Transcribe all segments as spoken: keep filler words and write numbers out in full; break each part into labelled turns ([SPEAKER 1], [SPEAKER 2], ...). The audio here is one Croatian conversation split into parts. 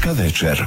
[SPEAKER 1] Pomorska večer.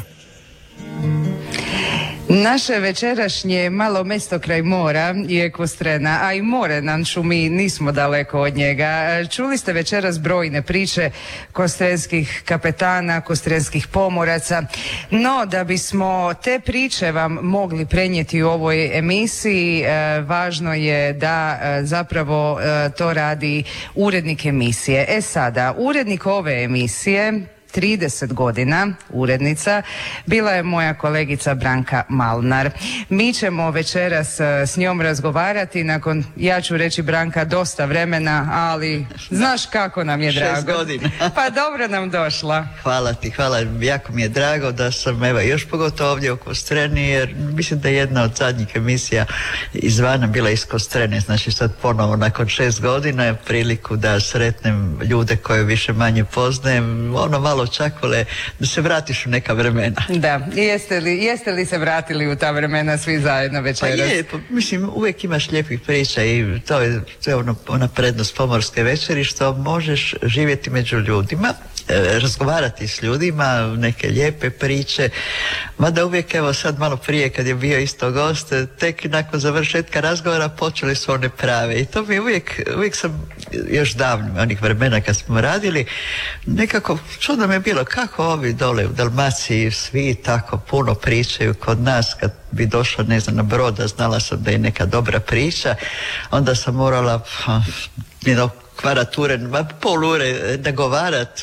[SPEAKER 2] Naše večerašnje malo mesto kraj mora je Kostrena, a i more nam šumi, nismo daleko od njega. Čuli ste večeras brojne priče kostrenskih kapetana, kostrenskih pomoraca, no da bismo te priče vam mogli prenijeti u ovoj emisiji, važno je da zapravo to radi urednik emisije. E sada, urednik ove emisije trideset godina, urednica, bila je moja kolegica Branka Malnar. Mi ćemo večeras s njom razgovarati nakon, ja ću reći Branka, dosta vremena, ali znaš kako nam je drago.
[SPEAKER 3] Šest godina.
[SPEAKER 2] Pa dobro nam došla.
[SPEAKER 3] Hvala ti, hvala. Jako mi je drago da sam, evo, još pogotovo ovdje u Kostreni, jer mislim da je jedna od zadnjih emisija izvana bila iz Kostrene, znači sad ponovo nakon šest godina je priliku da sretnem ljude koje više manje poznajem, ono malo čakole da se vratiš u neka vremena.
[SPEAKER 2] Da, jeste li, jeste li se vratili u ta vremena svi zajedno večeras?
[SPEAKER 3] Pa je, pa, mislim, uvijek imaš lijepih priča i to je, to je ono, ona prednost Pomorske večeri, što možeš živjeti među ljudima, e, razgovarati s ljudima, neke lijepe priče, mada uvijek, evo sad malo prije kad je bio isto gost, tek nakon završetka razgovora počeli su one prave i to mi uvijek, uvijek sam još davno, onih vremena kad smo radili, nekako čudno mi je bilo kako ovi dole u Dalmaciji svi tako puno pričaju kod nas. Kad bi došla, ne znam, na brod, a znala sam da je neka dobra priča, onda sam morala jedno kvarature, pol ure nagovarat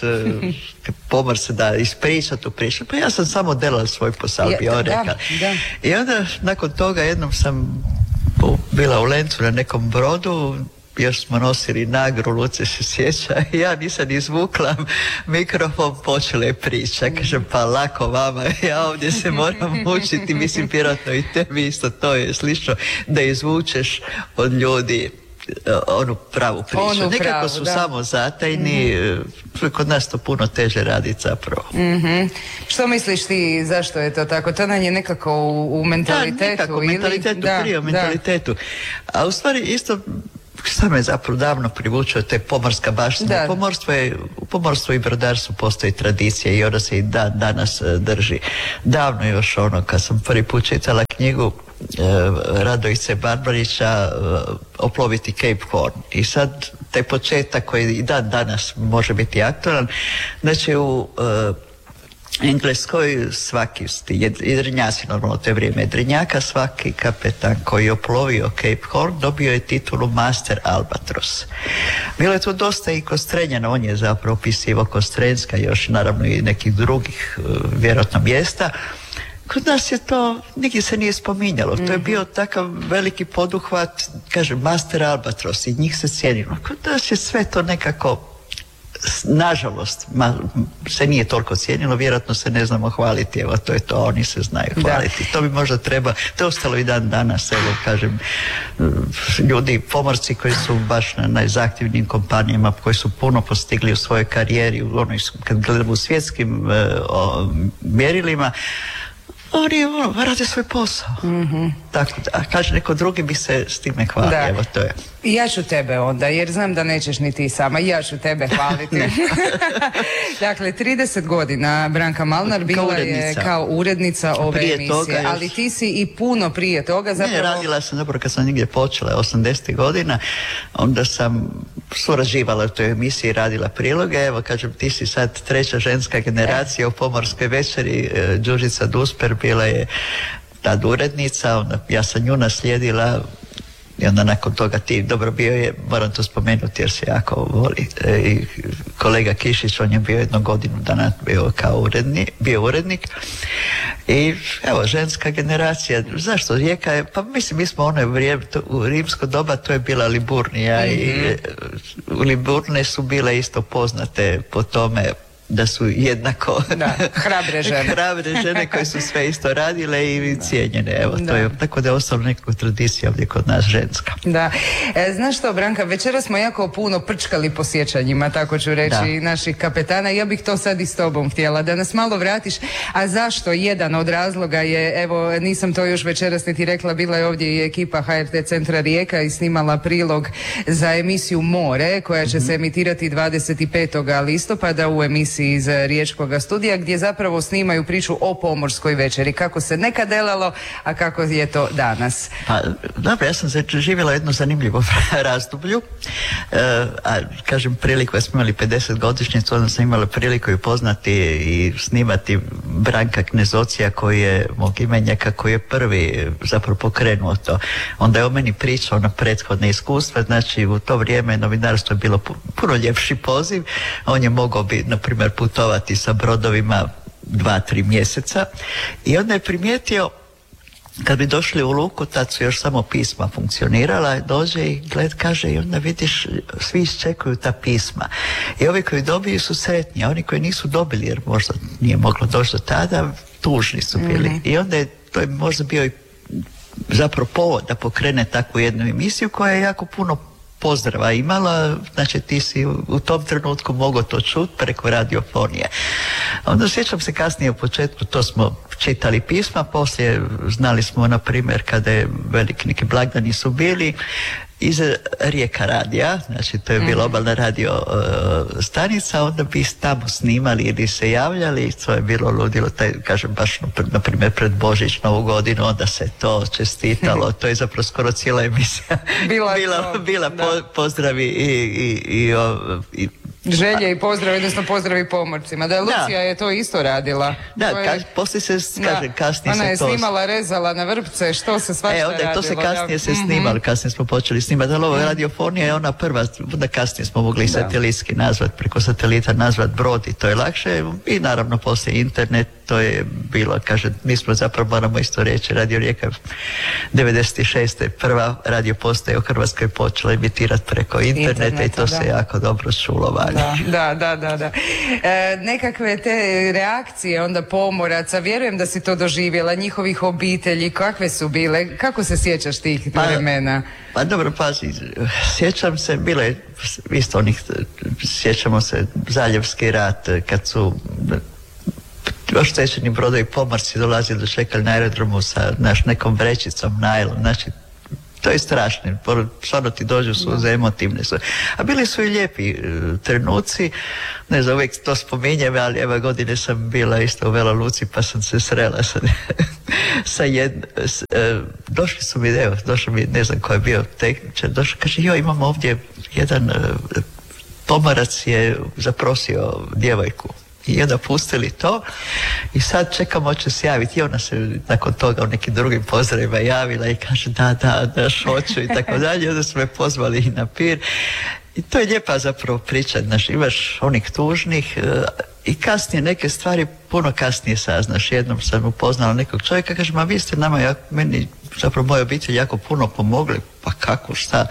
[SPEAKER 3] pomor se da ispriča tu priču. Pa ja sam samo delala svoj posao, bi on rekao. I onda nakon toga jednom sam bila u Lencu na nekom brodu, još smo nosili nagru, Luce se sjeća, i ja nisam izvukla mikrofon, počela je priča. Kažem, pa lako vama, ja ovdje se moram učiti, mislim, vjerojatno i tebi isto to je slično, da izvučeš od ljudi onu pravu priču. Onu Nekako pravu, su da. samo zatajni, mm-hmm. kod nas to puno teže raditi zapravo.
[SPEAKER 2] Mm-hmm. Što misliš ti, zašto je to tako? To nam je nekako u, u mentalitetu?
[SPEAKER 3] Da, nekako, u mentalitetu,
[SPEAKER 2] da,
[SPEAKER 3] prije u mentalitetu. A u stvari isto, šta me zapravo davno privučio, to je pomorska baština. Pomorstvo je, u pomorstvu i brodarstvu postoji tradicija i ona se i dan danas drži. Davno još ono, kad sam prvi put čitala knjigu Radojice Barbarića Oploviti Cape Horn, i sad taj početak koji i dan danas može biti aktualan, znači u uh, Engleskoj svaki jedrenjaci, normalno to je vrijeme jedrenjaka, svaki kapetan koji je oplovio Cape Horn dobio je titulu Master Albatros. Bilo je to dosta i Kostrenjana, on je zapravo opisivao Kostrenska, još naravno i nekih drugih uh, vjerojatno mjesta. Kod nas je to, nigdje se nije spominjalo. Mm-hmm. To je bio takav veliki poduhvat, kažem, Master Albatros, i njih se cijenilo. Kod nas je sve to nekako, nažalost, ma, se nije toliko cijenilo, vjerojatno se ne znamo hvaliti, evo, to je to, oni se znaju hvaliti. Da. To bi možda treba, to je ostalo i dan danas, evo, kažem, ljudi, pomorci koji su baš na najzahtjevnijim kompanijama, koji su puno postigli u svojoj karijeri, u onoj, kad gledamo u svjetskim uh, o, mjerilima, oni ono, rade svoj posao. Mm-hmm. Tako da, a kaže, neko drugi bi se s time hvalio, evo to je.
[SPEAKER 2] Ja ću tebe onda, jer znam da nećeš ni ti sama, ja ću tebe hvaliti. Dakle, trideset godina Branka Malnar bila je kao urednica ove prije emisije, još... ali ti si i puno prije toga zapravo...
[SPEAKER 3] Ne, radila sam zapravo kad sam negdje počela, osamdesetih godina, onda sam surađivala u toj emisiji, radila priloge, evo kažem, ti si sad treća ženska generacija u Pomorskoj večeri, Đurđica Dusper bila je tad urednica, onda ja sam nju naslijedila. I onda nakon toga ti, dobro, bio je, moram to spomenuti jer se jako voli, e, i kolega Kišić, on je bio jednu godinu dana bio kao uredni, bio urednik. I evo, ženska generacija, zašto? Rijeka je, pa mislim, mi smo ono vrijeme, to, u rimsko doba to je bila Liburnija, mm-hmm. i u Liburne su bile isto poznate po tome da su jednako
[SPEAKER 2] da, hrabre žene.
[SPEAKER 3] hrabre žene koje su sve isto radile i da. cijenjene. Evo, da. To je, tako da je ostalo nekako tradicija ovdje kod nas ženska.
[SPEAKER 2] Da. E, znaš što, Branka, večera smo jako puno prčkali po sjećanjima, tako ću reći, da. naših kapetana. Ja bih to sad i s tobom htjela, da nas malo vratiš. A zašto? Jedan od razloga je, evo, nisam to još večeras niti rekla, bila je ovdje i ekipa H R T Centra Rijeka i snimala prilog za emisiju More, koja će mm-hmm. se emitirati dvadeset petog listopada u emisiji glumci iz Riječkog studija gdje zapravo snimaju priču o pomorskoj večeri, kako se nekad delalo, a kako je to danas.
[SPEAKER 3] Pa, dobro, ja sam se živjela jednu zanimljivu razdoblju, e, a kažem priliku, smo imali pedeset godišnjicu, onda sam imala priliku i poznati i snimati Branka Knezocija koji je mog imenjaka, koji je prvi zapravo pokrenuo to. Onda je o meni pričao na prethodne iskustva, znači u to vrijeme novinarstvo je bilo puno ljepši poziv, on je mogao bi, na primjer, putovati sa brodovima dva, tri mjeseca i onda je primijetio kad bi došli u luku, tad su još samo pisma funkcionirala, dođe i gled, kaže, i onda vidiš, svi iščekuju ta pisma. I ovi koji dobiju su sretni, a oni koji nisu dobili, jer možda nije moglo doći do tada, tužni su bili. Mm-hmm. I onda je, to je možda bio i zapravo povod da pokrene takvu jednu emisiju koja je jako puno pozdrava imala, znači ti si u, u tom trenutku mogao to čuti preko radiofonije. Onda sjećam se kasnije u početku, to smo čitali pisma, poslije znali smo, na primjer, kada je veliki neki blagdani su bili, iz Rijeka radija, znači to je bila obalna radio uh, stanica, onda bi tamo snimali ili se javljali i to je bilo ludilo, taj, kažem baš na primjer pred Božić, Novu godinu, onda se to čestitalo, to je zapravo skoro cijela emisija bila, bila, bila po, pozdravi i, i, i, i
[SPEAKER 2] želje i pozdrav, odnosno pozdravi pomorcima. Da, Lucija
[SPEAKER 3] da.
[SPEAKER 2] je to isto radila.
[SPEAKER 3] Da,
[SPEAKER 2] je,
[SPEAKER 3] kaž, poslije se, kaže,
[SPEAKER 2] da,
[SPEAKER 3] kasnije
[SPEAKER 2] ona
[SPEAKER 3] se to...
[SPEAKER 2] Ona je snimala, rezala na vrpce, što se svašta
[SPEAKER 3] e, onda,
[SPEAKER 2] radilo.
[SPEAKER 3] to se kasnije
[SPEAKER 2] ja.
[SPEAKER 3] se snimalo, kasnije smo počeli snimati, ali ovo mm. radiofonija je ona prva, onda kasnije smo mogli da. satelitski nazvat, preko satelita nazvat brod i to je lakše i naravno poslije internet, to je bilo, kaže, mi smo zapravo, moramo isto reći, Radio Rijeka devedeset šeste prva radio postaja u Hrvatskoj počela emitirati preko interneta, interneta i to da. se jako dobro čulo valje.
[SPEAKER 2] Da, da, da, da. E, nekakve te reakcije onda pomoraca, vjerujem da si to doživjela, njihovih obitelji, kakve su bile, kako se sjećaš tih pa, vremena?
[SPEAKER 3] Pa dobro, pazi, sjećam se, bilo je isto onih, sjećamo se Zaljevski rat, kad su oštećeni brodovi pomorci dolazili do čekali na aerodromu sa naš nekom vrećicom najlon, znači to je strašno, stvarno ti dođu suze, emotivne su. A bili su i lijepi uh, trenuci, ne znam, uvijek to spominjem, ali ove godine sam bila isto u Vela Luci pa sam se srela sa, sa jednom, uh, došli su mi, evo, došao mi, ne znam ko je bio tehničar, došao, kaže, jo, imamo ovdje jedan uh, pomorac je zaprosio djevojku. I onda pustili to i sad čekamo će se javiti i ona se nakon toga u nekim drugim pozdravima javila i kaže da, da, da, hoću i tako dalje. Onda su me pozvali i na pir i to je lijepa zapravo priča, znaš, imaš onih tužnih uh, i kasnije neke stvari puno kasnije saznaš. Jednom sam upoznala nekog čovjeka, kaže, ma vi ste nama, jako, meni zapravo moja obitelj jako puno pomogli, pa kako, šta?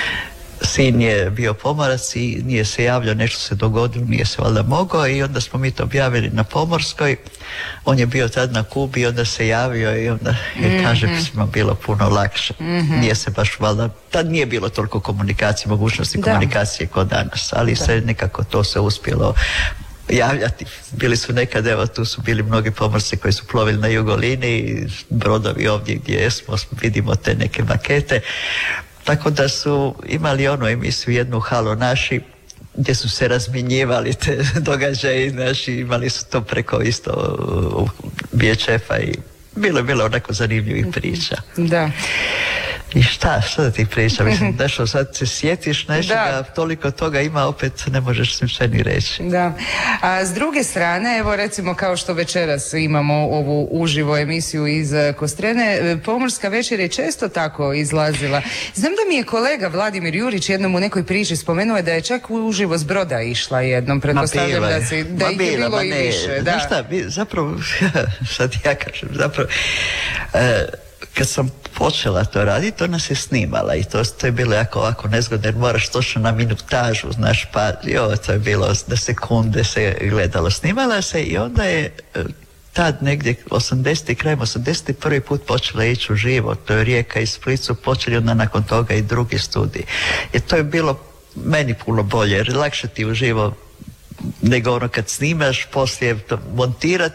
[SPEAKER 3] Sin je bio pomorac i nije se javljao, nešto se dogodilo, nije se valjda mogao i onda smo mi to objavili na Pomorskoj. On je bio tad na Kubi i onda se javio i onda mm-hmm. kaže, svima bilo puno lakše. Mm-hmm. Nije se baš valjda, tad nije bilo toliko komunikacije, mogućnosti da. komunikacije kao danas, ali da. se nekako to se uspjelo javljati. Bili su nekad, evo tu su bili mnogi pomorci koji su plovili na Jugolini, brodovi ovdje gdje smo, vidimo te neke makete. Tako da su imali onu emisiju jednu Halo naši gdje su se razmjenjivali te događaje naši, imali su to preko isto V H F-a i bilo je bilo onako zanimljivih priča.
[SPEAKER 2] Da.
[SPEAKER 3] I šta, šta da ti pričam? Mislim, da što sad se sjetiš nečega, toliko toga ima, opet ne možeš im sve ni reći.
[SPEAKER 2] Da. A s druge strane, evo recimo kao što večeras imamo ovu uživo emisiju iz Kostrene, Pomorska večer je često tako izlazila. Znam da mi je kolega Vladimir Jurić jednom u nekoj priči spomenuo da je čak uživo s broda išla jednom, pretpostavljam da, si, da ih je bilo i više. Da.
[SPEAKER 3] Znaš šta, zapravo, sad ja kažem, zapravo, e, kad sam počela to raditi, ona se snimala i to, to je bilo jako ovako nezgodno jer moraš točno na minutažu, znaš, pa jo, to je bilo na sekunde se gledalo, snimala se i onda je tad negdje osamdesetih, krajem osamdesetih prvi put počela ići u živo, to je Rijeka i Split su počeli, onda nakon toga i drugi studij. I to je bilo meni puno bolje jer lakše ti uživo nego ono kad snimaš, poslije to montirate,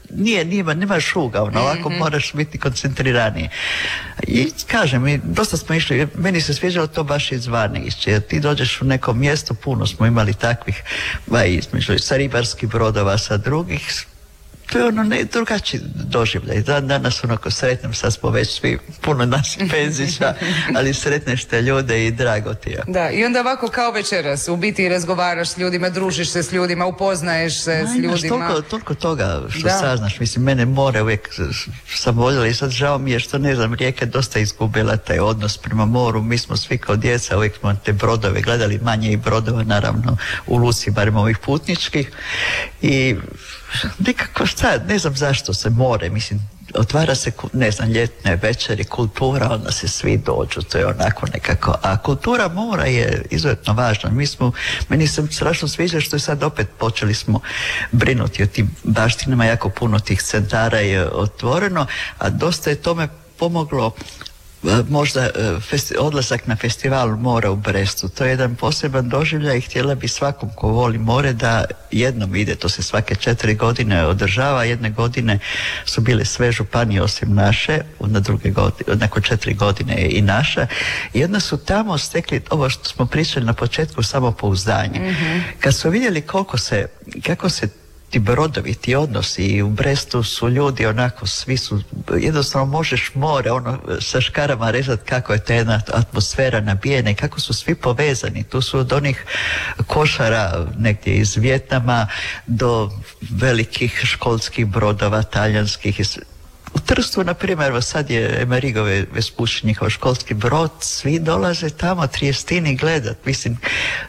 [SPEAKER 3] nije, nije, nema šuga, ono, ovako mm-hmm. moraš biti koncentriraniji. I kažem, i dosta smo išli, meni se sviđalo to baš izvani ići, jer ti dođeš u neko mjesto, puno smo imali takvih, ba, između sa ribarskih brodova, sa drugih, to je ono ne, drugačiji doživljaj. Dan danas onako sretnem, sad smo već svi puno nas penzića, ali sretneš te ljude i drago ti je.
[SPEAKER 2] Da, i onda ovako kao večeras, u biti razgovaraš s ljudima, družiš se s ljudima, upoznaješ se
[SPEAKER 3] A,
[SPEAKER 2] s ljudima.
[SPEAKER 3] Toliko, toliko toga što
[SPEAKER 2] da.
[SPEAKER 3] saznaš, mislim, mene more uvijek sam voljela i sad žao mi je što ne znam, Rijeka je dosta izgubila taj odnos prema moru, mi smo svi kao djeca, uvijek smo te brodove gledali, manje i brodova naravno u luci, barem ovih putničkih i nekako šta, ne znam zašto se more, mislim, otvara se, ne znam, ljetne večeri, kultura, onda se svi dođu, to je onako nekako, a kultura mora je izuzetno važna. Mi smo, meni se strašno sviđa što je sad opet počeli smo brinuti o tim baštinama, jako puno tih centara je otvoreno, a dosta je tome pomoglo možda odlazak na festival mora u Brestu. To je jedan poseban doživljaj i htjela bi svakom ko voli more da jednom ide, to se svake četiri godine održava, jedne godine su bile sve županije osim naše, na druge godine, nakon četiri godine i naša, i onda su tamo stekli ovo što smo pričali na početku, samopouzdanje. Mm-hmm. Kad su vidjeli koliko se, kako se ti brodovi, ti odnosi, i u Brestu su ljudi onako, svi su, jednostavno možeš more ono sa škarama rezati kako je ta jedna atmosfera nabijena i kako su svi povezani. Tu su od onih košara negdje iz Vijetnama do velikih školskih brodova, talijanskih. U Trstu, na primjer, sad je Amerigo Vespucci, njihov školski brod, svi dolaze tamo Triestini gledat. Mislim,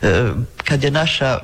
[SPEAKER 3] kad je naša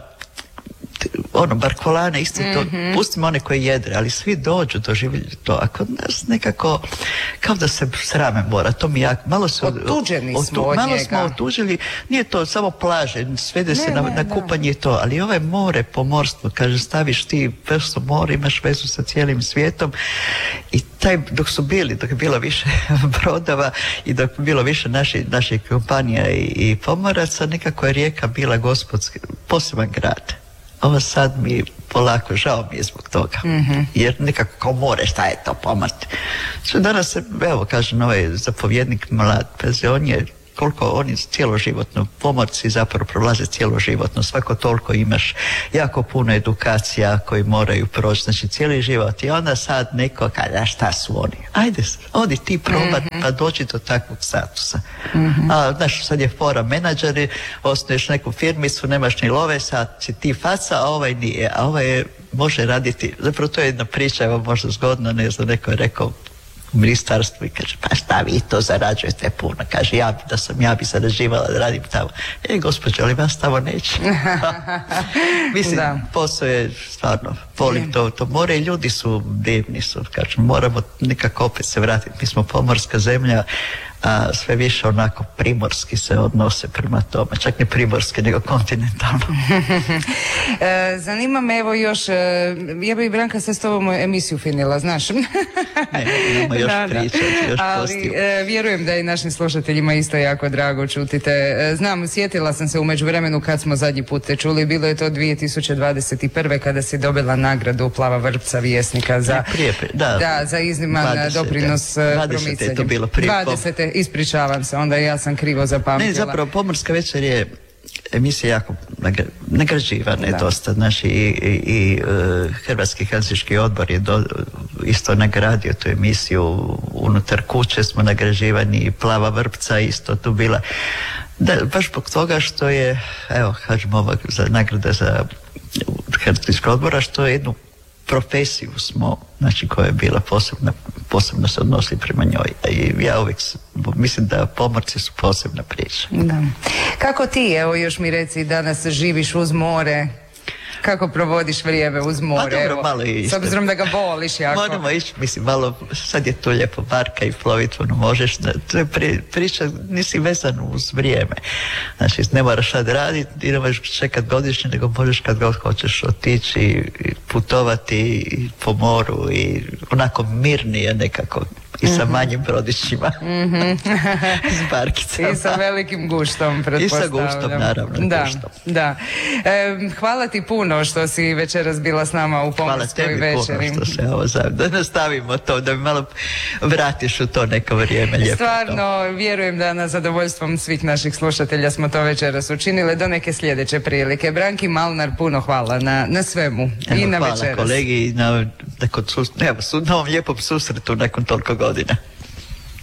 [SPEAKER 3] ono, Barkolane, isto to, mm-hmm. pustimo one koji jedre, ali svi dođu, doživjeti to, a kod nas nekako, kao da se srame mora, to mi jak, malo se...
[SPEAKER 2] Otuđeni
[SPEAKER 3] od,
[SPEAKER 2] smo od
[SPEAKER 3] malo
[SPEAKER 2] njega.
[SPEAKER 3] smo otuđili, nije to samo plaže, svede se
[SPEAKER 2] ne,
[SPEAKER 3] na,
[SPEAKER 2] ne,
[SPEAKER 3] na kupanje i to, ali ove more, pomorstvo, kaže, staviš ti prst u more, imaš vezu sa cijelim svijetom i taj, dok su bili, dok je bilo više brodova i dok je bilo više naši, naših kompanija i, i pomoraca, nekako je Rijeka bila gospodski, poseban grad. Ovo sad mi polako, žao mi je zbog toga. Mm-hmm. Jer nekako kao more, šta je to pomrt. Što danas se, evo kažem, ovaj zapovjednik mlad, pazi, on je, koliko oni cijeloživotno, pomorci zapravo prolaze cijeloživotno, svako toliko imaš jako puno edukacija koji moraju proći, znači cijeli život. I onda sad neko kaže, šta su oni? Ajde, odi ti probat, mm-hmm. pa dođi do takvog statusa. Mm-hmm. A znaš, sad je fora menadžeri, osnuješ neku firmicu, nemaš ni love, sad si ti faca, a ovaj nije, a ovaj je, može raditi, zapravo to je jedna priča, evo možda zgodno, ne znam, neko je rekao u ministarstvu i kaže, pa šta vi to zarađujete puno? Kaže, ja da sam ja bi zarađivala da radim tamo. E, gospođo, ali vas tamo neće. Mislim, da. Posao je stvarno, volim to, to more i ljudi su divni su, kažem, moramo nekako opet se vratiti. Mi smo pomorska zemlja, a sve više onako primorski se odnose prema tome, čak ne primorski nego kontinentalno.
[SPEAKER 2] e, zanima me evo još, e, ja bi Branka sad s tobom emisiju finila, znaš? ne,
[SPEAKER 3] imamo još da, pričati, još
[SPEAKER 2] ali e, vjerujem da je našim slušateljima isto jako drago čuti te. E, znam, sjetila sam se u međuvremenu kad smo zadnji put te čuli, bilo je to dvije tisuće dvadeset prve kada si dobila nagradu Plava vrpca Vjesnika za,
[SPEAKER 3] prije, prije, da,
[SPEAKER 2] da, za izniman dvadesete doprinos promicanju.
[SPEAKER 3] je to bilo prije.
[SPEAKER 2] dvadesete Ispričavam se, onda ja sam krivo zapamtila.
[SPEAKER 3] Ne, zapravo Pomorska večer je emisija jako nagrađivana je dosta. Znači, i, i, i Hrvatski helsinški odbor je do, isto nagradio tu emisiju. Unutar kuće smo nagrađivani, Plava vrpca isto tu bila. Da, baš zbog toga što je, evo, kažem ovo, za nagrada za Helsinškog odbora, što je jednu profesiju smo, znači koja je bila posebna, posebno se odnosili prema njoj. I ja uvijek mislim da pomorci su posebna priča. Da.
[SPEAKER 2] Kako ti, evo još mi reci, danas živiš uz more? Kako provodiš vrijeme uz more?
[SPEAKER 3] Pa dobro, malo i
[SPEAKER 2] s obzirom da ga voliš jako.
[SPEAKER 3] Moramo ići, mislim, malo, sad je tu lijepo barka i ploviti, ono, možeš, to je pri, priča, nisi vezan uz vrijeme. Znači, ne moraš sad raditi, ne možeš čekat godišnje, nego možeš kad god hoćeš otići i putovati i po moru i onako mirnije nekako. I sa manjim brodićima. S barkicama.
[SPEAKER 2] I sa velikim guštom,
[SPEAKER 3] I
[SPEAKER 2] pretpostavljam.
[SPEAKER 3] sa guštom, naravno.
[SPEAKER 2] Da,
[SPEAKER 3] guštom.
[SPEAKER 2] da. E, hvala ti puno što si večeras bila s nama u Pomorskoj
[SPEAKER 3] večeri.
[SPEAKER 2] večeri.
[SPEAKER 3] Hvala tebi puno što se ovo zav... Da nastavimo to, da mi malo vratiš u to neko vrijeme. Lijepo
[SPEAKER 2] Stvarno,
[SPEAKER 3] to.
[SPEAKER 2] vjerujem da na zadovoljstvom svih naših slušatelja smo to večeras učinile do neke sljedeće prilike. Branki Malnar, puno hvala na, na svemu.
[SPEAKER 3] Evo,
[SPEAKER 2] I na
[SPEAKER 3] hvala
[SPEAKER 2] večeras.
[SPEAKER 3] kolegi i na, na, evo, su, novom lijepom susretu nakon toliko godina.